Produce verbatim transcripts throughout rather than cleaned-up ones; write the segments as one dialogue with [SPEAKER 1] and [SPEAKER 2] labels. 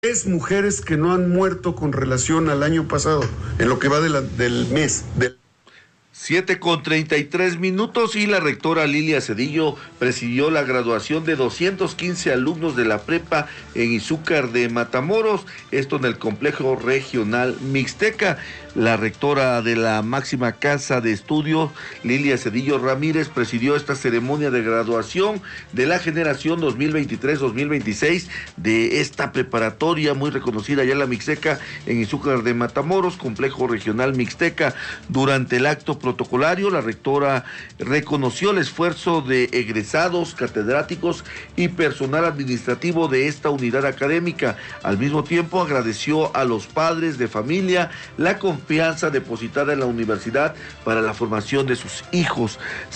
[SPEAKER 1] Tres mujeres que no han muerto con relación al año pasado, en lo que va de la, del mes. Del...
[SPEAKER 2] siete con treinta y tres minutos y la rectora Lilia Cedillo presidió la graduación de doscientos quince alumnos de la prepa en Izúcar de Matamoros, esto en el complejo regional Mixteca. La rectora de la máxima casa de estudios, Lilia Cedillo Ramírez, presidió esta ceremonia de graduación de la generación dos mil veintitrés dos mil veintiséis de esta preparatoria muy reconocida allá en la Mixteca, en Izúcar de Matamoros, complejo regional Mixteca. Durante el acto protocolario, la rectora reconoció el esfuerzo de egresados, catedráticos y personal administrativo de esta unidad académica. Al mismo tiempo, agradeció a los padres de familia la confianza depositada en la universidad para la formación de sus hijos.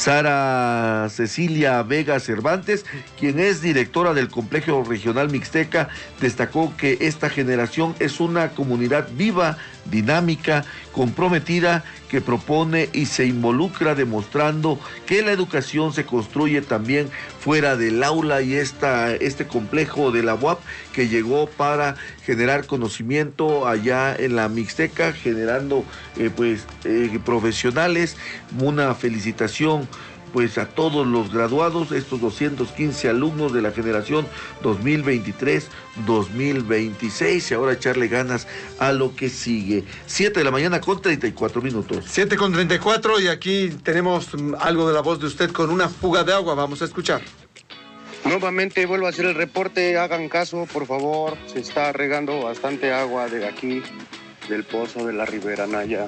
[SPEAKER 2] Sara Cecilia Vega Cervantes, quien es directora del complejo regional Mixteca, destacó que esta generación es una comunidad viva, dinámica, comprometida, que propone y se involucra, demostrando que la educación se construye también fuera del aula, y esta, este complejo de la U A P que llegó para generar conocimiento allá en la Mixteca, generando eh, pues eh, profesionales. Una felicitación pues a todos los graduados, estos doscientos quince alumnos de la generación dos mil veintitrés dos mil veintiséis, y ahora echarle ganas a lo que sigue. siete de la mañana con treinta y cuatro minutos.
[SPEAKER 3] siete con treinta y cuatro, y aquí tenemos algo de la voz de usted con una fuga de agua. Vamos a escuchar.
[SPEAKER 4] Nuevamente vuelvo a hacer el reporte, hagan caso, por favor. Se está regando bastante agua de aquí, del pozo de la Ribera Naya.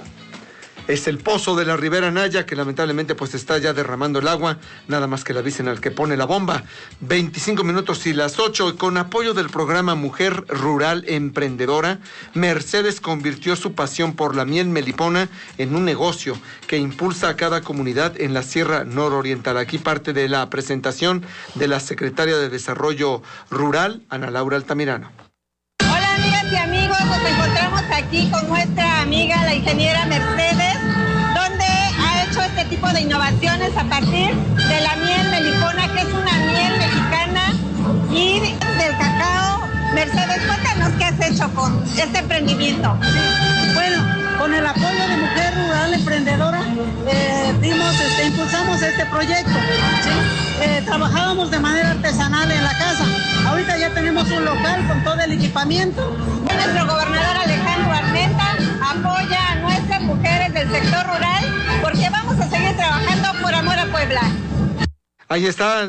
[SPEAKER 3] Es el pozo de la Ribera Naya que lamentablemente pues está ya derramando el agua, nada más que le avisen al que pone la bomba. veinticinco minutos y las ocho, con apoyo del programa Mujer Rural Emprendedora, Mercedes convirtió su pasión por la miel melipona en un negocio que impulsa a cada comunidad en la Sierra Nororiental. Aquí parte de la presentación de la secretaria de Desarrollo Rural, Ana Laura Altamirano.
[SPEAKER 5] Hola amigas y amigos, nos encontramos aquí con nuestra amiga la ingeniera Mercedes, donde ha hecho este tipo de innovaciones a partir de la miel melipona, que es una miel mexicana, y del cacao. Mercedes, cuéntanos qué has hecho con este emprendimiento.
[SPEAKER 6] Sí. Bueno, con el apoyo de Mujer Rural Emprendedora, eh, dimos, este, impulsamos este proyecto. ¿Sí? Eh, trabajábamos de manera artesanal en la casa. Ahorita ya tenemos un local con todo el equipamiento.
[SPEAKER 5] Nuestro gobernador Alejandro Armenta apoya a nuestras mujeres del sector rural, porque vamos a seguir trabajando por amor a Puebla.
[SPEAKER 3] Ahí está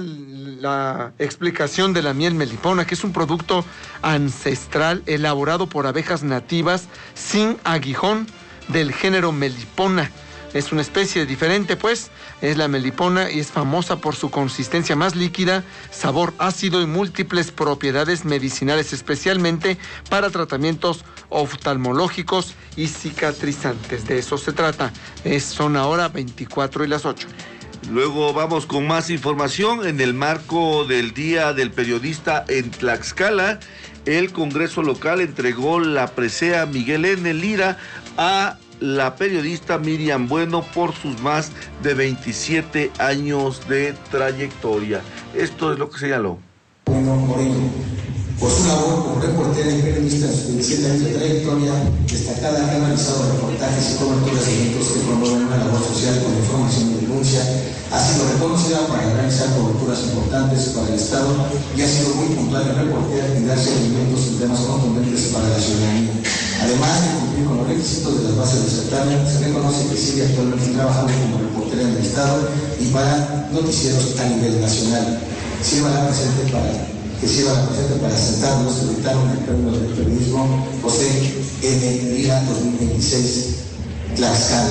[SPEAKER 3] la explicación de la miel melipona, que es un producto ancestral elaborado por abejas nativas sin aguijón del género Melipona. Es una especie diferente, pues, es la melipona y es famosa por su consistencia más líquida, sabor ácido y múltiples propiedades medicinales, especialmente para tratamientos oftalmológicos y cicatrizantes. De eso se trata. Es, son ahora veinticuatro y las ocho.
[SPEAKER 2] Luego vamos con más información. En el marco del Día del Periodista en Tlaxcala, el Congreso local entregó la presea Miguel N. Lira a la periodista Miriam Bueno por sus más de veintisiete años de trayectoria. Esto es lo que señaló.
[SPEAKER 7] Bueno, Moreno, por su labor como reportera y periodista en sus veintisiete años de trayectoria destacada, que ha realizado reportajes y coberturas de eventos que promueven una labor social con información y denuncia, ha sido reconocida para realizar coberturas importantes para el Estado y ha sido muy puntual en reportear y dar seguimientos en temas contundentes para la ciudadanía. Además de cumplir con los requisitos de las bases del certamen, se reconoce que sigue actualmente trabajando como reportera en el Estado y para noticieros a nivel nacional. Sirva la presente para, que sirva la presente para sentarnos y dictaron el premio del periodismo José N. Lira dos mil veintiséis, Tlaxcala.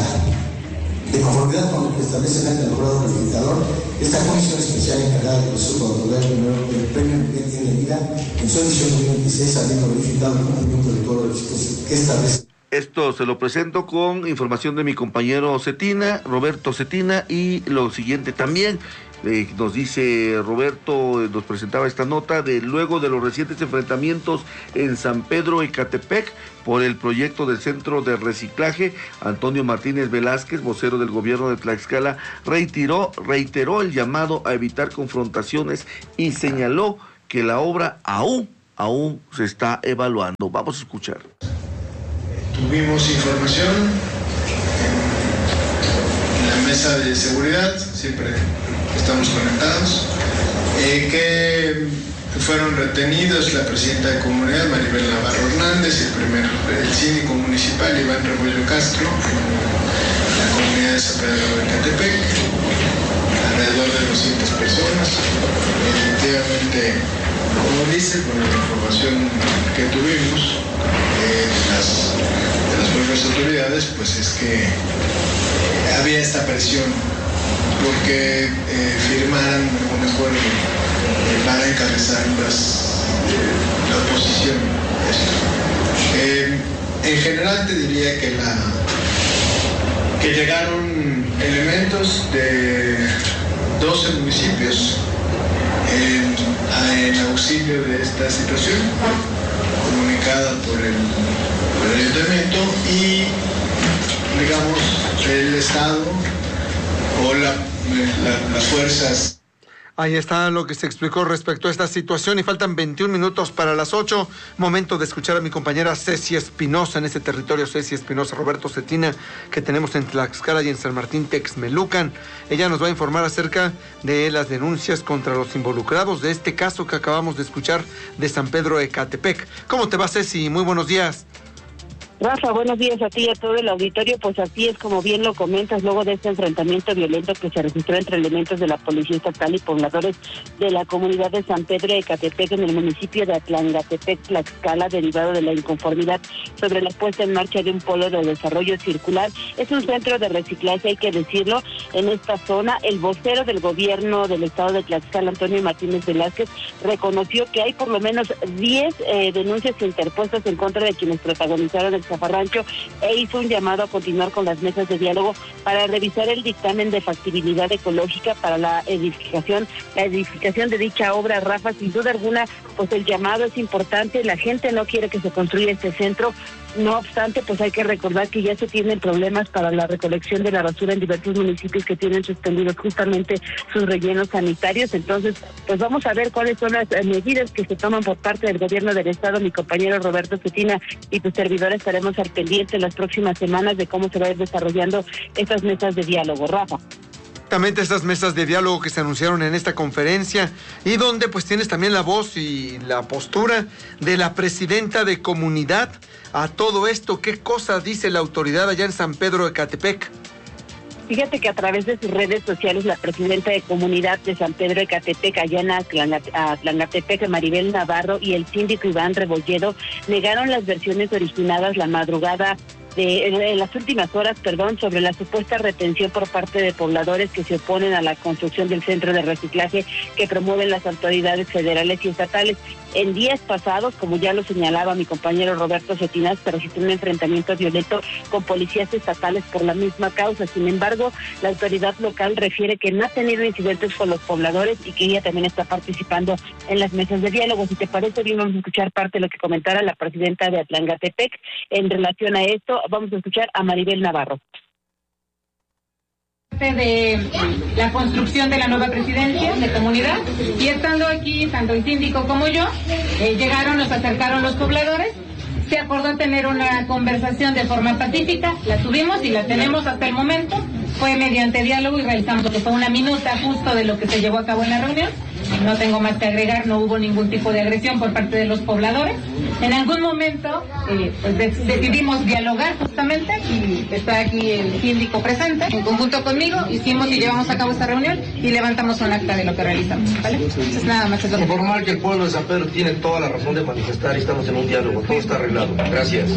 [SPEAKER 7] De conformidad con lo que establece el acta logrado calificador, esta comisión especial encargada de su otorgar el premio Miguel N. Lira en su edición dos mil veintiséis, habiendo verificado el cumplimiento de todos los requisitos que establece.
[SPEAKER 2] Esto se lo presento con información de mi compañero Cetina, Roberto Cetina, y lo siguiente también. Eh, nos dice Roberto, eh, nos presentaba esta nota de luego de los recientes enfrentamientos en San Pedro Ecatepec por el proyecto del centro de reciclaje. Antonio Martínez Velázquez, vocero del gobierno de Tlaxcala, reiteró, reiteró el llamado a evitar confrontaciones y señaló que la obra aún aún se está evaluando. Vamos a escuchar.
[SPEAKER 8] Tuvimos información en la mesa de seguridad, siempre estamos conectados, eh, que fueron retenidos la presidenta de comunidad, Maribel Navarro Hernández, el primer, el síndico municipal, Iván Rebollo Castro, en la comunidad de San Pedro de Ecatepec, alrededor de doscientas personas. Efectivamente, como dice, con la información que tuvimos eh, de, las, de las propias autoridades, pues es que eh, había esta presión porque eh, firmaran un acuerdo para encabezar las, eh, la oposición. Eh, en general te diría que, la, que llegaron elementos de doce municipios en, en auxilio de esta situación, comunicada por el, por el ayuntamiento y, digamos, el Estado o la, la, las fuerzas.
[SPEAKER 3] Ahí está lo que se explicó respecto a esta situación y faltan veintiún minutos para las ocho. Momento de escuchar a mi compañera Ceci Espinosa en ese territorio. Ceci Espinosa, Roberto Cetina, que tenemos en Tlaxcala y en San Martín Texmelucan. Ella nos va a informar acerca de las denuncias contra los involucrados de este caso que acabamos de escuchar de San Pedro Ecatepec. ¿Cómo te va, Ceci? Muy buenos días.
[SPEAKER 9] Rafa, buenos días a ti y a todo el auditorio. Pues así es, como bien lo comentas, luego de este enfrentamiento violento que se registró entre elementos de la Policía Estatal y pobladores de la comunidad de San Pedro de Ecatepec en el municipio de Atlangatepec, Tlaxcala, derivado de la inconformidad sobre la puesta en marcha de un polo de desarrollo circular. Es un centro de reciclaje, hay que decirlo, en esta zona. El vocero del gobierno del estado de Tlaxcala, Antonio Martínez Velázquez, reconoció que hay por lo menos diez eh, denuncias interpuestas en contra de quienes protagonizaron el zafarrancho e hizo un llamado a continuar con las mesas de diálogo para revisar el dictamen de factibilidad ecológica para la edificación, la edificación de dicha obra. Rafa, sin duda alguna, pues el llamado es importante, la gente no quiere que se construya este centro. No obstante, pues hay que recordar que ya se tienen problemas para la recolección de la basura en diversos municipios que tienen suspendidos justamente sus rellenos sanitarios. Entonces, pues vamos a ver cuáles son las medidas que se toman por parte del gobierno del estado. Mi compañero Roberto Cetina y tu servidor estaremos al pendiente en las próximas semanas de cómo se va a ir desarrollando estas mesas de diálogo. Rafa.
[SPEAKER 3] Exactamente, estas mesas de diálogo que se anunciaron en esta conferencia y donde pues tienes también la voz y la postura de la presidenta de comunidad a todo esto. ¿Qué cosa dice la autoridad allá en San Pedro de Ecatepec?
[SPEAKER 9] Fíjate que a través de sus redes sociales, la presidenta de comunidad de San Pedro de Ecatepec, allá en Atlangatepec, Maribel Navarro, y el síndico Iván Rebolledo negaron las versiones originadas la madrugada De, en las últimas horas, perdón, sobre la supuesta retención por parte de pobladores que se oponen a la construcción del centro de reciclaje que promueven las autoridades federales y estatales. En días pasados, como ya lo señalaba mi compañero Roberto Cetina, se registró un enfrentamiento violento con policías estatales por la misma causa. Sin embargo, la autoridad local refiere que no ha tenido incidentes con los pobladores y que ella también está participando en las mesas de diálogo. Si te parece bien, vamos a escuchar parte de lo que comentara la presidenta de Atlangatepec en relación a esto. Vamos a escuchar a Maribel Navarro.
[SPEAKER 10] De la construcción de la nueva presidencia de comunidad, y estando aquí, tanto el síndico como yo, eh, llegaron, nos acercaron los pobladores, se acordó tener una conversación de forma pacífica, la tuvimos y la tenemos hasta el momento, fue mediante diálogo y realizamos lo que fue una minuta justo de lo que se llevó a cabo en la reunión. No tengo más que agregar, no hubo ningún tipo de agresión por parte de los pobladores. En algún momento eh, pues de- decidimos dialogar justamente y está aquí el síndico presente. En conjunto conmigo hicimos y llevamos a cabo esta reunión y levantamos un acta de lo que realizamos, ¿vale? Entonces nada más es lo que...
[SPEAKER 11] Informar que el pueblo de San Pedro tiene toda la razón de manifestar y estamos en un diálogo, todo está arreglado. Gracias.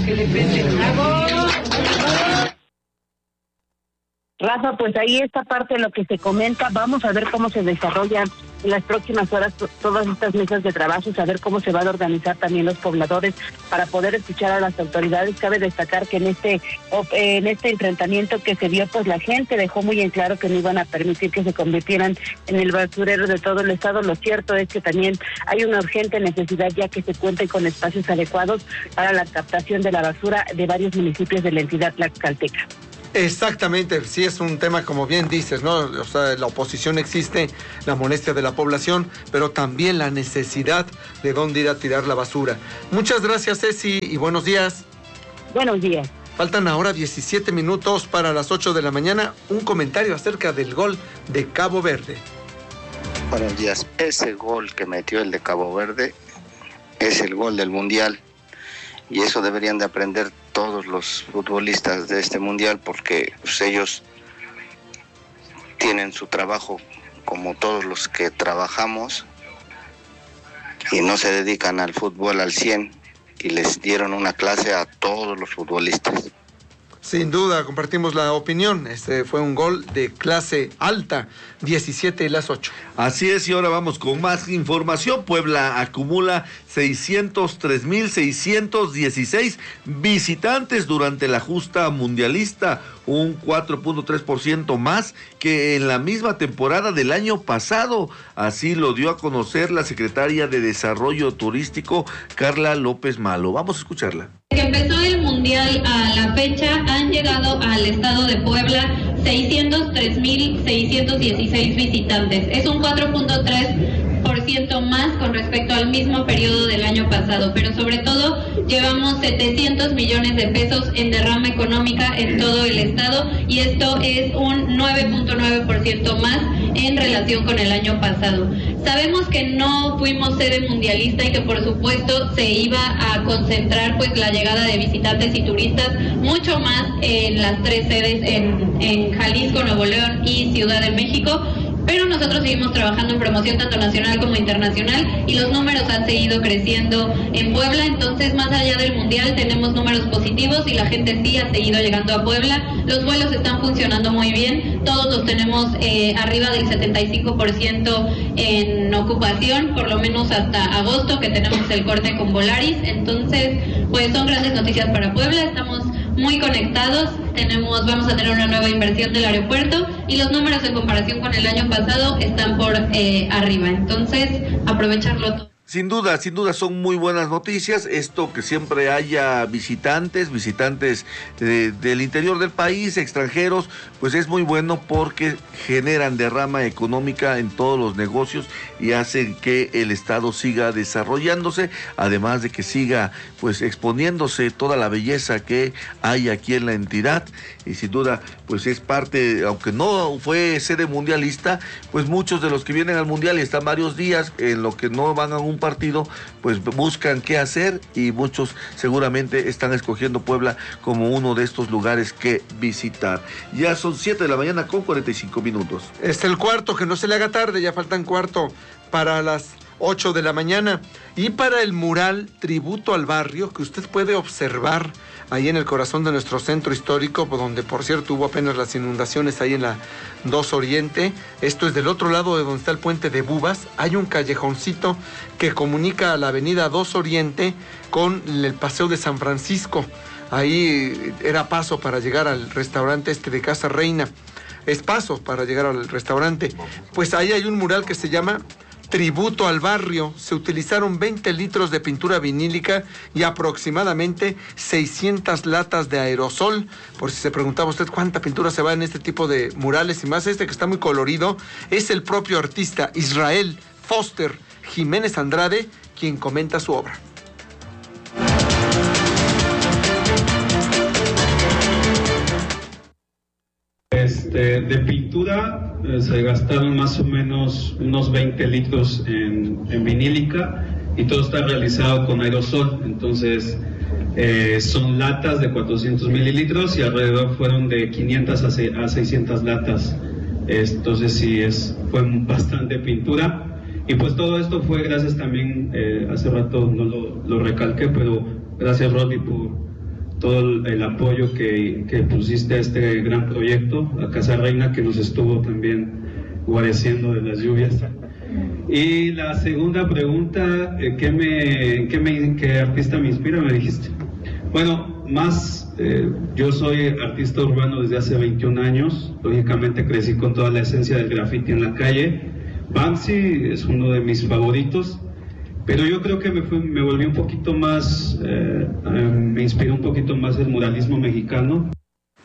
[SPEAKER 9] Rafa, pues ahí esta parte de lo que se comenta. Vamos a ver cómo se desarrollan en las próximas horas t- todas estas mesas de trabajo, saber cómo se van a organizar también los pobladores para poder escuchar a las autoridades. Cabe destacar que en este op- en este enfrentamiento que se dio, pues la gente dejó muy en claro que no iban a permitir que se convirtieran en el basurero de todo el estado. Lo cierto es que también hay una urgente necesidad ya que se cuente con espacios adecuados para la captación de la basura de varios municipios de la entidad tlaxcalteca.
[SPEAKER 3] Exactamente, sí es un tema como bien dices, ¿no? O sea, la oposición existe, la molestia de la población, pero también la necesidad de dónde ir a tirar la basura. Muchas gracias, Ceci, y buenos días.
[SPEAKER 9] Buenos días.
[SPEAKER 3] Faltan ahora diecisiete minutos para las ocho de la mañana. Un comentario acerca del gol de Cabo Verde.
[SPEAKER 12] Buenos días. Ese gol que metió el de Cabo Verde es el gol del Mundial. Y eso deberían de aprender todos los futbolistas de este Mundial, porque pues, ellos tienen su trabajo como todos los que trabajamos y no se dedican al fútbol al cien, y les dieron una clase a todos los futbolistas.
[SPEAKER 3] Sin duda, compartimos la opinión. Este fue un gol de clase alta, diecisiete y las ocho.
[SPEAKER 2] Así es, y ahora vamos con más información. Puebla acumula seiscientos tres mil seiscientos dieciséis visitantes durante la justa mundialista, un cuatro punto tres por ciento más que en la misma temporada del año pasado. Así lo dio a conocer la secretaria de Desarrollo Turístico, Carla López Malo. Vamos a escucharla.
[SPEAKER 13] Que empezó el mundial a la fecha, han llegado al estado de Puebla seiscientos tres mil seiscientos dieciséis visitantes. Es un cuatro punto tres por ciento más con respecto al mismo periodo del año pasado, pero sobre todo llevamos setecientos millones de pesos en derrama económica en todo el estado, y esto es un nueve punto nueve por ciento más en relación con el año pasado. Sabemos que no fuimos sede mundialista y que por supuesto se iba a concentrar pues la llegada de visitantes y turistas mucho más en las tres sedes en, en Jalisco, Nuevo León y Ciudad de México, pero nosotros seguimos trabajando en promoción tanto nacional como internacional y los números han seguido creciendo en Puebla. Entonces, más allá del mundial, tenemos números positivos y la gente sí ha seguido llegando a Puebla. Los vuelos están funcionando muy bien, todos los tenemos eh, arriba del setenta y cinco por ciento en ocupación, por lo menos hasta agosto, que tenemos el corte con Volaris. Entonces, pues son grandes noticias para Puebla, estamos muy conectados, tenemos, vamos a tener una nueva inversión del aeropuerto y los números en comparación con el año pasado están por eh, arriba, entonces aprovecharlo todo.
[SPEAKER 2] Sin duda, sin duda son muy buenas noticias, esto que siempre haya visitantes, visitantes de, del interior del país, extranjeros, pues es muy bueno porque generan derrama económica en todos los negocios y hacen que el estado siga desarrollándose, además de que siga pues exponiéndose toda la belleza que hay aquí en la entidad, y sin duda pues es parte, aunque no fue sede mundialista, pues muchos de los que vienen al mundial y están varios días, en lo que no van a un partido, pues buscan qué hacer, y muchos seguramente están escogiendo Puebla como uno de estos lugares que visitar. Ya son siete de la mañana con cuarenta y cinco minutos.
[SPEAKER 3] Es el cuarto, que no se le haga tarde, ya faltan cuarto para las ocho de la mañana. Y para el mural Tributo al Barrio, que usted puede observar ahí en el corazón de nuestro centro histórico, donde por cierto hubo apenas las inundaciones ahí en la dos Oriente. Esto es del otro lado de donde está el puente de Bubas. Hay un callejoncito que comunica a la avenida dos Oriente con el Paseo de San Francisco. Ahí era paso para llegar al restaurante este de Casa Reina. Es paso para llegar al restaurante. Pues ahí hay un mural que se llama Tributo al Barrio. Se utilizaron veinte litros de pintura vinílica y aproximadamente seiscientas latas de aerosol. Por si se preguntaba usted cuánta pintura se va en este tipo de murales, y más este que está muy colorido, es el propio artista Israel Foster Jiménez Andrade quien comenta su obra.
[SPEAKER 14] Este, de pintura eh, se gastaron más o menos unos veinte litros en, en vinílica, y todo está realizado con aerosol. Entonces eh, son latas de cuatrocientos mililitros y alrededor fueron de quinientas a seiscientas latas. Entonces sí, es, fue bastante pintura. Y pues todo esto fue gracias también, eh, hace rato no lo, lo recalqué, pero gracias Roddy por todo el, el apoyo que, que pusiste a este gran proyecto, a Casa Reina, que nos estuvo también guareciendo de las lluvias. Y la segunda pregunta, eh, ¿qué, me, qué, me, ¿qué artista me inspira? Me dijiste. Bueno, más, eh, yo soy artista urbano desde hace veintiún años, lógicamente crecí con toda la esencia del graffiti en la calle. Banksy es uno de mis favoritos, pero yo creo que me, fui, me volví un poquito más, eh, eh, me inspiró un poquito más el muralismo mexicano.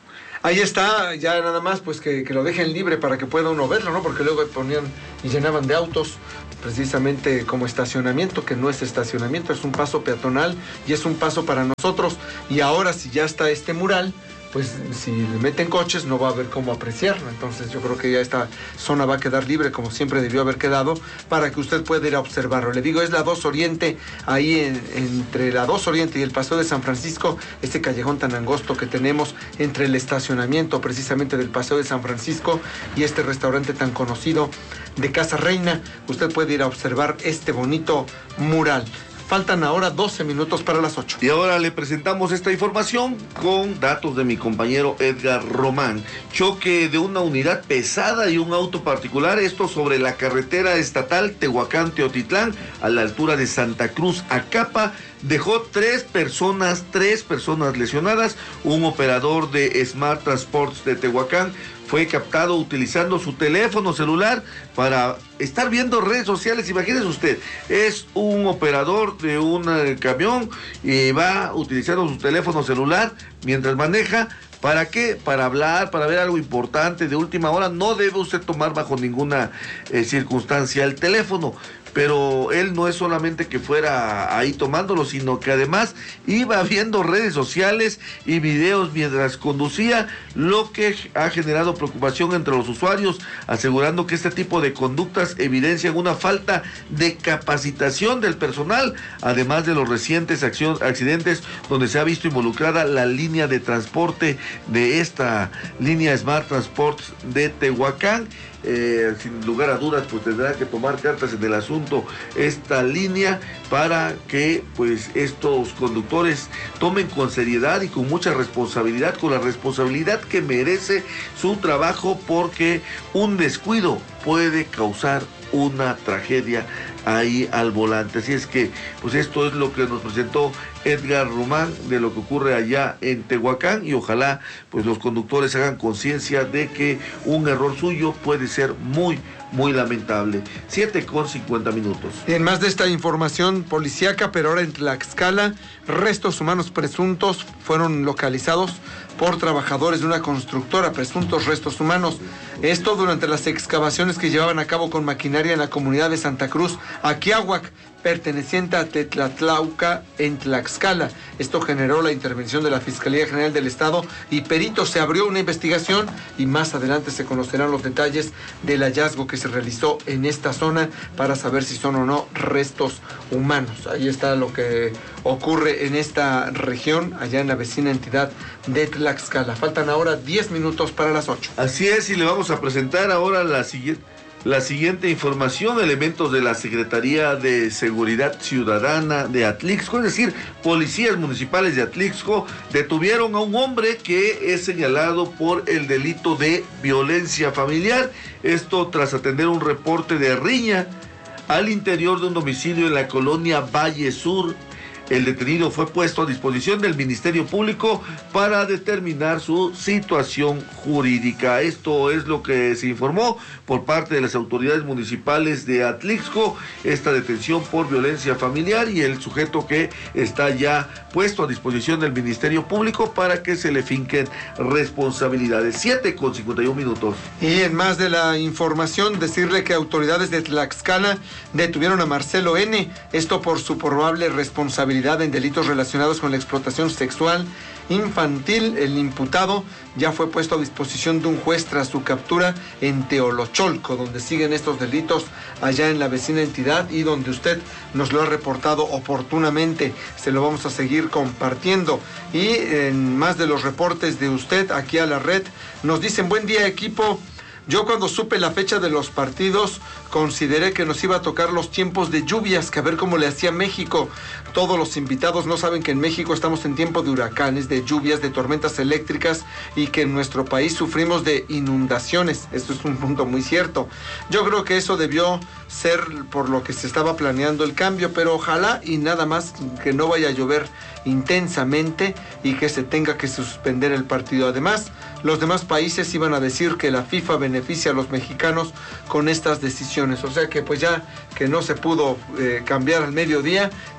[SPEAKER 3] Ahí está, ya nada más, pues que, que lo dejen libre para que pueda uno verlo, ¿no? Porque luego ponían y llenaban de autos, precisamente como estacionamiento, que no es estacionamiento, es un paso peatonal y es un paso para nosotros. Y ahora, si ya está este mural, pues si le meten coches no va a haber cómo apreciarlo. Entonces yo creo que ya esta zona va a quedar libre, como siempre debió haber quedado, para que usted pueda ir a observarlo. Le digo, es la dos Oriente, ahí en, entre la dos Oriente y el Paseo de San Francisco, este callejón tan angosto que tenemos entre el estacionamiento precisamente del Paseo de San Francisco y este restaurante tan conocido de Casa Reina. Usted puede ir a observar este bonito mural. Faltan ahora doce minutos para las ocho.
[SPEAKER 2] Y ahora le presentamos esta información con datos de mi compañero Edgar Román. Choque de una unidad pesada y un auto particular, esto sobre la carretera estatal Tehuacán-Teotitlán, a la altura de Santa Cruz, Acapa. Dejó tres personas, tres personas lesionadas. Un operador de Smart Transports de Tehuacán fue captado utilizando su teléfono celular para estar viendo redes sociales. Imagínese usted, es un operador de un uh, camión y va utilizando su teléfono celular mientras maneja. ¿Para qué? Para hablar, para ver algo importante de última hora. No debe usted tomar bajo ninguna eh, circunstancia el teléfono. Pero él no es solamente que fuera ahí tomándolo, sino que además iba viendo redes sociales y videos mientras conducía, lo que ha generado preocupación entre los usuarios, asegurando que este tipo de conductas evidencian una falta de capacitación del personal, además de los recientes acción, accidentes donde se ha visto involucrada la línea de transporte de esta línea Smart Transports de Tehuacán. Eh, sin lugar a dudas, pues tendrá que tomar cartas en el asunto esta línea para que pues estos conductores tomen con seriedad y con mucha responsabilidad, con la responsabilidad que merece su trabajo, porque un descuido puede causar una tragedia ahí al volante. Así es que pues esto es lo que nos presentó Edgar Román de lo que ocurre allá en Tehuacán, y ojalá pues los conductores hagan conciencia de que un error suyo puede ser muy muy lamentable. siete con cincuenta minutos.
[SPEAKER 3] En más de esta información policíaca, pero ahora en Tlaxcala, restos humanos presuntos fueron localizados por trabajadores de una constructora, presuntos restos humanos. Esto durante las excavaciones que llevaban a cabo con maquinaria en la comunidad de Santa Cruz, Aquiahuac, perteneciente a Tetlatlauca, en Tlaxcala. Esto generó la intervención de la Fiscalía General del Estado y peritos. Se abrió una investigación y más adelante se conocerán los detalles del hallazgo que se realizó en esta zona para saber si son o no restos humanos. Ahí está lo que ocurre en esta región, allá en la vecina entidad de Tlaxcala. Faltan ahora diez minutos para las ocho.
[SPEAKER 2] Así es, y le vamos a presentar ahora la siguiente... La siguiente información: elementos de la Secretaría de Seguridad Ciudadana de Atlixco, es decir, policías municipales de Atlixco, detuvieron a un hombre que es señalado por el delito de violencia familiar. Esto tras atender un reporte de riña al interior de un domicilio en la colonia Valle Sur. El detenido fue puesto a disposición del Ministerio Público para determinar su situación jurídica. Esto es lo que se informó por parte de las autoridades municipales de Atlixco, esta detención por violencia familiar, y el sujeto que está ya puesto a disposición del Ministerio Público para que se le finquen responsabilidades. siete con cincuenta y un minutos.
[SPEAKER 3] Y en más de la información, decirle que autoridades de Tlaxcala detuvieron a Marcelo N., esto por su probable responsabilidad en delitos relacionados con la explotación sexual infantil. El imputado ya fue puesto a disposición de un juez tras su captura en Teolocholco, donde siguen estos delitos allá en la vecina entidad y donde usted nos lo ha reportado oportunamente. Se lo vamos a seguir compartiendo. Y en más de los reportes de usted aquí a la red, nos dicen: buen día, equipo. Yo cuando supe la fecha de los partidos consideré que nos iba a tocar los tiempos de lluvias, que a ver cómo le hacía México. Todos los invitados no saben que en México estamos en tiempo de huracanes, de lluvias, de tormentas eléctricas, y que en nuestro país sufrimos de inundaciones. Esto es un punto muy cierto. Yo creo que eso debió ser por lo que se estaba planeando el cambio, pero ojalá y nada más que no vaya a llover intensamente y que se tenga que suspender el partido. Además, los demás países iban a decir que la FIFA beneficia a los mexicanos con estas decisiones. O sea que pues ya que no se pudo eh, cambiar al mediodía, que ya ni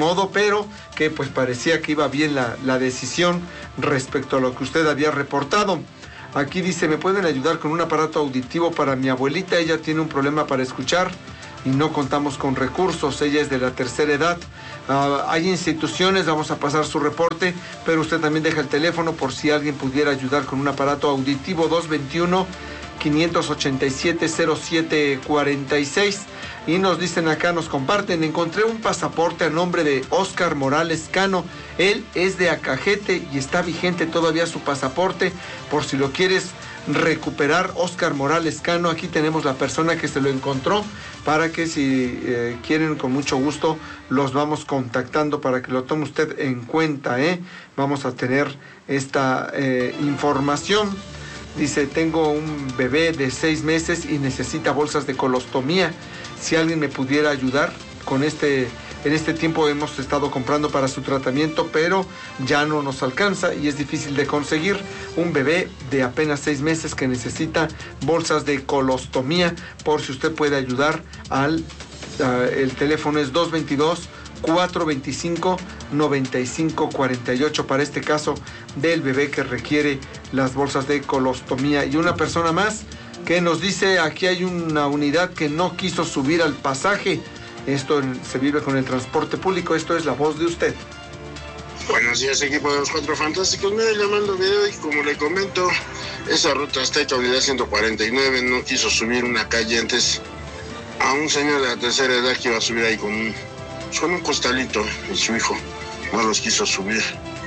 [SPEAKER 3] modo, pero que pues parecía que iba bien la, la decisión respecto a lo que usted había reportado. Aquí dice, ¿me pueden ayudar con un aparato auditivo para mi abuelita? Ella tiene un problema para escuchar y no contamos con recursos, ella es de la tercera edad. Uh, hay instituciones, vamos a pasar su reporte, pero usted también deja el teléfono por si alguien pudiera ayudar con un aparato auditivo, dos veintiuno, quinientos ochenta y siete, cero siete cuarenta y seis. Y nos dicen acá, nos comparten, encontré un pasaporte a nombre de Óscar Morales Cano, él es de Acajete y está vigente todavía su pasaporte, por si lo quieres recuperar, Óscar Morales Cano, aquí tenemos la persona que se lo encontró, para que si eh, quieren con mucho gusto los vamos contactando para que lo tome usted en cuenta, ¿eh? Vamos a tener esta eh, información. Dice, tengo un bebé de seis meses y necesita bolsas de colostomía. Si alguien me pudiera ayudar con este, en este tiempo hemos estado comprando para su tratamiento, pero ya no nos alcanza y es difícil de conseguir. Un bebé de apenas seis meses que necesita bolsas de colostomía, por si usted puede ayudar al, uh, el teléfono es dos veintidós, cuatrocientos veinticinco, noventa y cinco cuarenta y ocho para este caso del bebé que requiere las bolsas de colostomía. Y una persona más que nos dice, aquí hay una unidad que no quiso subir al pasaje. Esto se vive con el transporte público. Esto es la voz de usted.
[SPEAKER 15] Buenos días, equipo de los Cuatro Fantásticos. Mire, le mando video y como le comento, esa ruta está hecha unidad ciento cuarenta y nueve. No quiso subir una calle antes a un señor de la tercera edad que iba a subir ahí con un, con un costalito y su hijo no los quiso subir.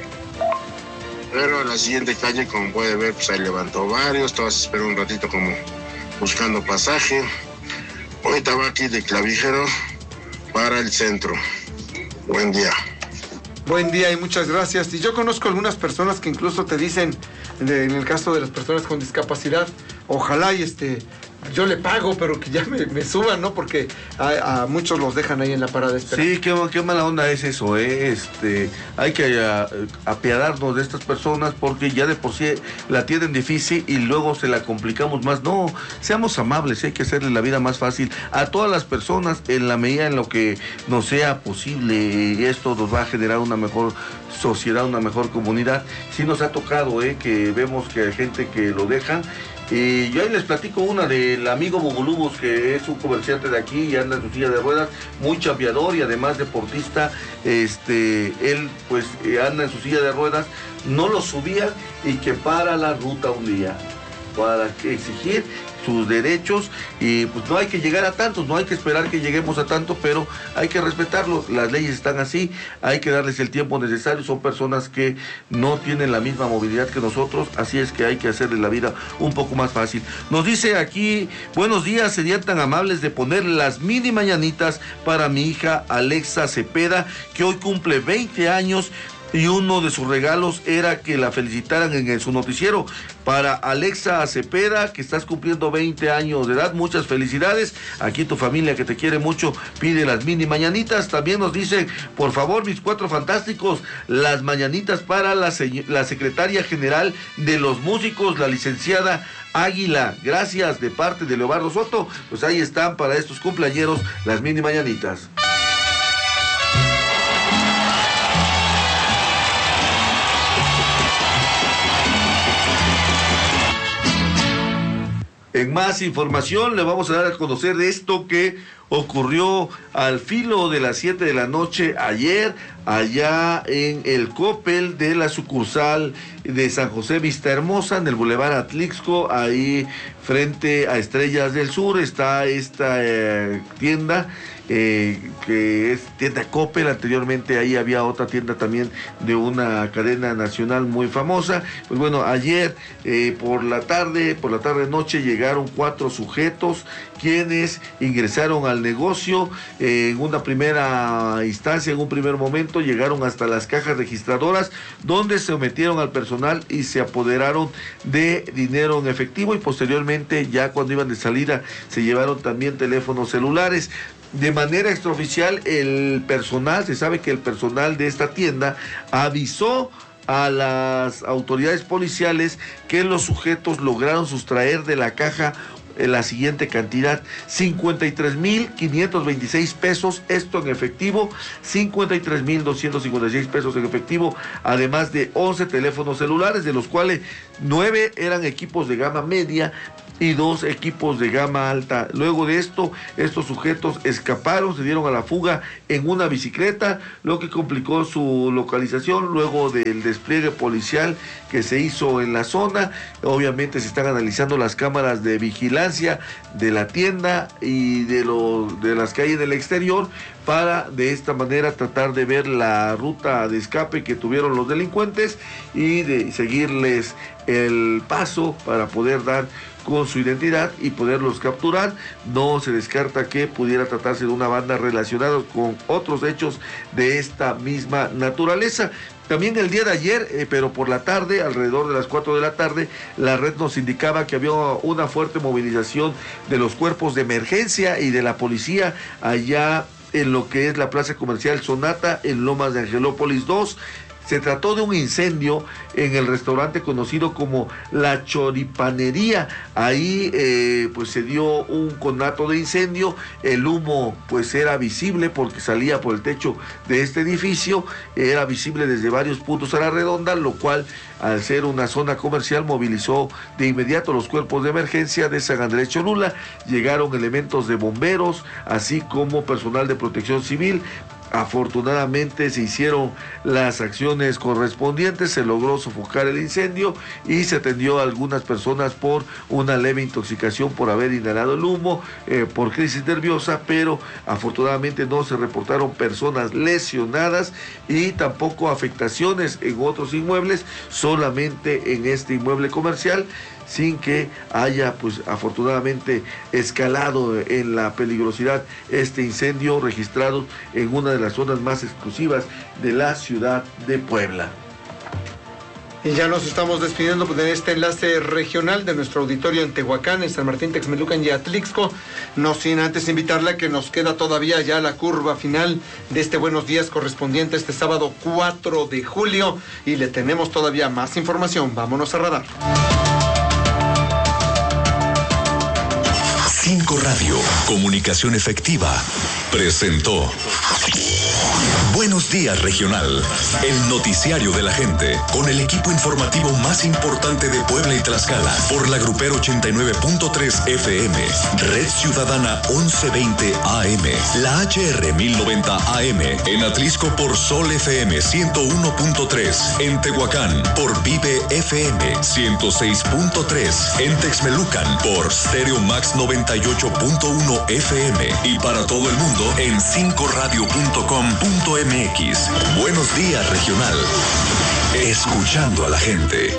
[SPEAKER 15] Pero a la siguiente calle, como puede ver, pues ahí levantó varios. Todas esperó un ratito como buscando pasaje. Ahorita va aquí de Clavijero para el centro. Buen día.
[SPEAKER 3] Buen día y muchas gracias. Y yo conozco algunas personas que incluso te dicen, de, en el caso de las personas con discapacidad, ojalá y este... yo le pago, pero que ya me, me suban, ¿no? Porque a, a muchos los dejan ahí en la parada esperando.
[SPEAKER 2] Sí, qué, qué mala onda es eso, ¿eh? Este, hay que a, apiadarnos de estas personas porque ya de por sí la tienen difícil y luego se la complicamos más. No, seamos amables, hay que hacerle la vida más fácil a todas las personas en la medida en lo que nos sea posible. Y esto nos va a generar una mejor sociedad, una mejor comunidad. Sí nos ha tocado, ¿eh? Que vemos que hay gente que lo dejan. Y yo ahí les platico una del amigo Bobulubos, que es un comerciante de aquí y anda en su silla de ruedas, muy chambeador y además deportista. Este, él pues anda en su silla de ruedas, no lo subía y que para la ruta un día para exigir sus derechos y pues no hay que llegar a tantos, no hay que esperar que lleguemos a tanto, pero hay que respetarlos, las leyes están así, hay que darles el tiempo necesario, son personas que no tienen la misma movilidad que nosotros, así es que hay que hacerles la vida un poco más fácil. Nos dice aquí, buenos días, serían tan amables de poner las mini mañanitas para mi hija Alexa Cepeda, que hoy cumple veinte años, y uno de sus regalos era que la felicitaran en su noticiero. Para Alexa Cepeda, que estás cumpliendo veinte años de edad, muchas felicidades. Aquí tu familia que te quiere mucho pide las mini mañanitas. También nos dicen, por favor, mis Cuatro Fantásticos, las mañanitas para la, la secretaria general de los músicos, la licenciada Águila. Gracias, de parte de Leobardo Soto. Pues ahí están para estos cumpleañeros las mini mañanitas. En más información le vamos a dar a conocer de esto que ocurrió al filo de las siete de la noche ayer, allá en el Coppel de la sucursal de San José Vista Hermosa, en el Boulevard Atlixco, ahí frente a Estrellas del Sur, está esta eh, tienda. Eh, que es tienda Coppel. Anteriormente ahí había otra tienda también de una cadena nacional muy famosa. Pues bueno, ayer eh, por la tarde, por la tarde noche llegaron cuatro sujetos quienes ingresaron al negocio. Eh, en una primera instancia, en un primer momento, llegaron hasta las cajas registradoras, donde se sometieron al personal y se apoderaron de dinero en efectivo, y posteriormente, ya cuando iban de salida, se llevaron también teléfonos celulares. De manera extraoficial, el personal, se sabe que el personal de esta tienda avisó a las autoridades policiales que los sujetos lograron sustraer de la caja eh, la siguiente cantidad: cincuenta y tres mil quinientos veintiséis pesos, esto en efectivo, cincuenta y tres mil doscientos cincuenta y seis pesos en efectivo, además de once teléfonos celulares, de los cuales nueve eran equipos de gama media y dos equipos de gama alta. Luego de esto, estos sujetos escaparon, se dieron a la fuga en una bicicleta, lo que complicó su localización luego del despliegue policial que se hizo en la zona. Obviamente se están analizando las cámaras de vigilancia de la tienda y de, los, de las que hay en el exterior, para de esta manera tratar de ver la ruta de escape que tuvieron los delincuentes y de seguirles el paso para poder dar con su identidad y poderlos capturar. No se descarta que pudiera tratarse de una banda relacionada con otros hechos de esta misma naturaleza. También el día de ayer, eh, pero por la tarde, alrededor de las cuatro de la tarde, la red nos indicaba que había una fuerte movilización de los cuerpos de emergencia y de la policía allá en lo que es la plaza comercial Sonata, en Lomas de Angelópolis dos. Se trató de un incendio en el restaurante conocido como La Choripanería. Ahí eh, pues se dio un conato de incendio. El humo pues era visible porque salía por el techo de este edificio. Era visible desde varios puntos a la redonda, lo cual, al ser una zona comercial, movilizó de inmediato los cuerpos de emergencia de San Andrés Cholula. Llegaron elementos de bomberos, así como personal de protección civil. Afortunadamente se hicieron las acciones correspondientes, se logró sofocar el incendio y se atendió a algunas personas por una leve intoxicación por haber inhalado el humo, eh, por crisis nerviosa, pero afortunadamente no se reportaron personas lesionadas y tampoco afectaciones en otros inmuebles, solamente en este inmueble comercial, sin que haya pues afortunadamente escalado en la peligrosidad este incendio registrado en una de las zonas más exclusivas de la ciudad de Puebla.
[SPEAKER 3] Y ya nos estamos despidiendo de este enlace regional de nuestro auditorio en Tehuacán, en San Martín, Texmelucan y Atlixco. No sin antes invitarle a que nos queda todavía ya la curva final de este Buenos Días correspondiente este sábado cuatro de julio. Y le tenemos todavía más información. Vámonos a radar.
[SPEAKER 16] cinco Radio, comunicación efectiva, presentó Buenos Días Regional, el noticiario de la gente, con el equipo informativo más importante de Puebla y Tlaxcala, por la Grupero ochenta y nueve punto tres F M, Red Ciudadana once veinte A M, la H R mil noventa A M, en Atlixco por Sol F M ciento uno punto tres, en Tehuacán por Vive F M ciento seis punto tres, en Texmelucan por Stereo Max noventa y ocho punto uno F M y para todo el mundo en cinco radio punto com punto m x. Buenos Días Regional. Escuchando a la gente.